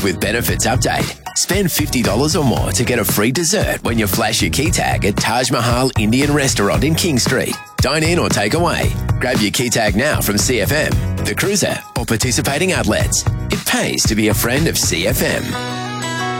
friends with benefits update. Spend $50 or more to get a free dessert when you flash your key tag at Taj Mahal Indian Restaurant in King Street. Dine in or take away. Grab your key tag now from CFM, The Cruiser, or participating outlets. It pays to be a friend of CFM.